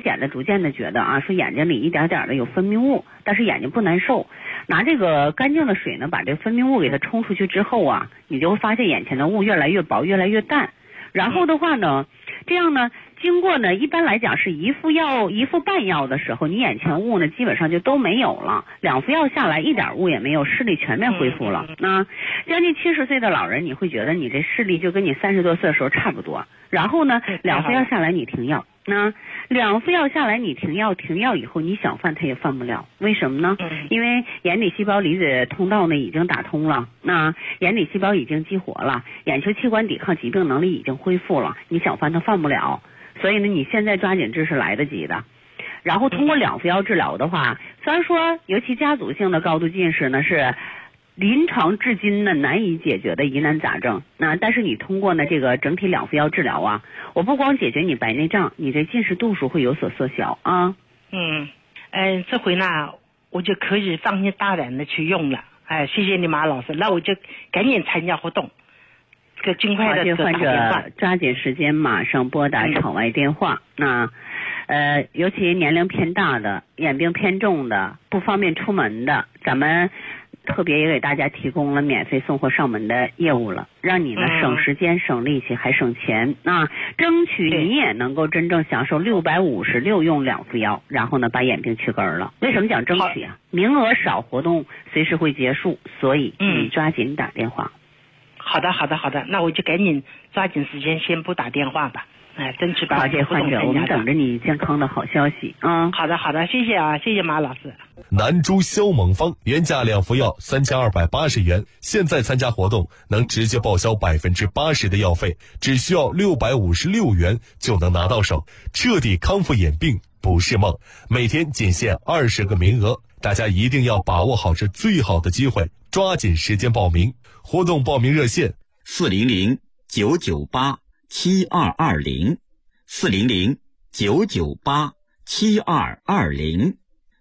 逐渐的觉得啊，说眼睛里一点点的有分泌物，但是眼睛不难受。拿这个干净的水呢，把这个分泌物给它冲出去之后啊，你就会发现眼前的雾越来越薄，越来越淡。然后的话呢，这样呢，经过呢，一般来讲是一副半药的时候，你眼前雾呢基本上就都没有了，2副药下来一点雾也没有，视力全面恢复了。那将近70岁的老人，你会觉得你这视力就跟你30多岁的时候差不多。然后呢，2副药下来你停药，那2副药下来你停药以后，你想犯它也犯不了。为什么呢？因为眼底细胞离子通道呢已经打通了，那眼底细胞已经激活了，眼球器官抵抗疾病能力已经恢复了，你想犯它犯不了。所以呢，你现在抓紧治是来得及的。然后通过2副药治疗的话，虽然说尤其家族性的高度近视呢是临床至今呢难以解决的疑难杂症，那但是你通过呢这个整体2副药治疗啊，我不光解决你白内障，你这近视度数会有所缩小啊。 这回呢我就可以放心大胆的去用了。谢谢你马老师，那我就赶紧参加活动。这个尽快的患者抓紧时间马上拨打场外电话。那尤其年龄偏大的、眼病偏重的、不方便出门的，咱们特别也给大家提供了免费送货上门的业务了，让你呢省时间、省力气还省钱。那争取你也能够真正享受656用2副药，然后呢把眼病去根了。为什么讲争取啊？名额少，活动随时会结束，所以你抓紧打电话。 好的，那我就赶紧抓紧时间先拨打电话吧。争取把好，这患者，我们等着你健康的好消息啊！ 好的，谢谢啊，谢谢马老师。 南珠消猛方原价2副药3280元，现在参加活动能直接报销80%的药费，只需要656元就能拿到手，彻底康复眼病不是梦。每天仅限20个名额，大家一定要把握好这最好的机会，抓紧时间报名。活动报名热线 400-998-7220 400-998-7220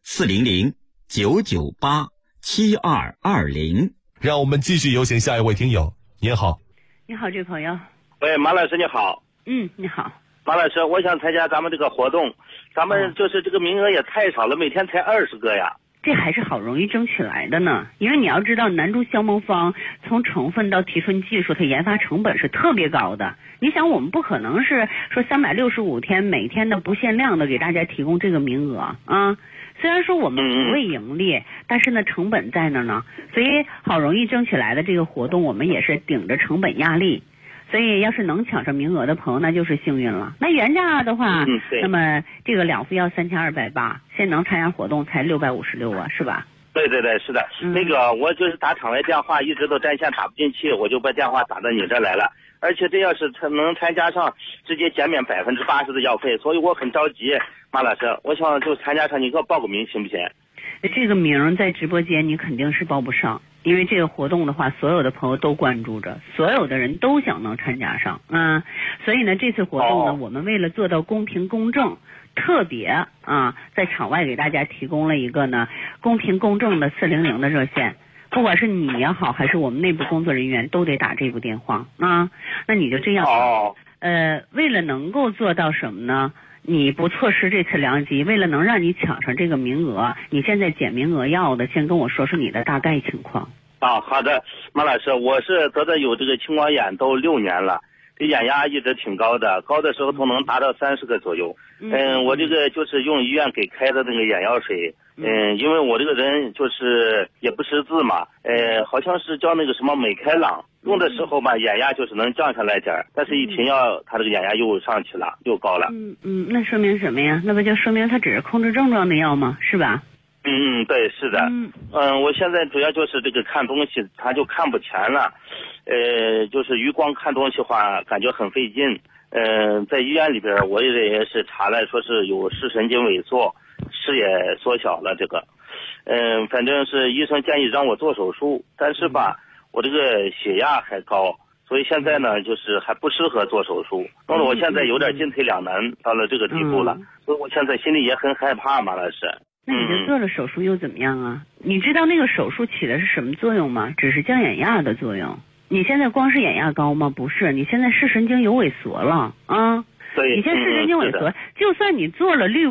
400-998-7220。 让我们继续有请下一位听友。您好。 你好，这位朋友。 喂，马老师你好。 你好。 马老师，我想参加咱们这个活动，咱们就是这个名额也太少了，每天才20个呀。 这还是好容易争取来的呢，因为你要知道南珠消蒙方从成分到提纯技术，它研发成本是特别高的。你想我们不可能是说365天每天的不限量的给大家提供这个名额啊。虽然说我们不为盈利，但是呢成本在那儿呢，所以好容易争取来的这个活动，我们也是顶着成本压力。所以要是能抢上名额的朋友，那就是幸运了。那原价的话，那么这个2副药3280，现在能参加活动才656啊，是吧？ 对，是的。那个我就是打场外电话，一直都占线打不进去，我就把电话打到你这来了。而且这要是能参加上，直接减免80%的药费，所以我很着急。马老师，我想就参加上，你给我报个名行不行？ 这个名在直播间你肯定是报不上，因为这个活动的话，所有的朋友都关注着，所有的人都想能参加上，所以呢，这次活动呢，我们为了做到公平公正，特别在场外给大家提供了一个呢公平公正的400的热线，不管是你也好，还是我们内部工作人员都得打这部电话那你就这样为了能够做到什么呢？你不错失这次良机，为了能让你抢上这个名额，你现在减名额要的，先跟我说说你的大概情况。 好的，马老师，我是得的有这个青光眼都6年了，这眼压一直挺高的，高的时候都能达到30个左右。我这个就是用医院给开的那个眼药水。因为我这个人就是也不识字嘛，好像是叫那个什么美开朗，用的时候吧，眼压就是能降下来点儿，但是一停药，它这个眼压又上去了，又高了。 那说明什么呀？那不就说明它只是控制症状的药吗？是吧？ 对，是的。我现在主要就是这个看东西，它就看不全了，就是余光看东西的话，感觉很费劲。在医院里边，我也是查了，说是有视神经萎缩。视野缩小了，这个，反正是医生建议让我做手术，但是吧，我这个血压还高，所以现在呢，就是还不适合做手术，弄得我现在有点进退两难，到了这个地步了，所以我现在心里也很害怕嘛，老师。 那你这做了手术又怎么样啊？你知道那个手术起的是什么作用吗？只是降眼压的作用。你现在光是眼压高吗？不是，你现在视神经有萎缩了啊。 对， 你现在视神经萎缩，就算你做了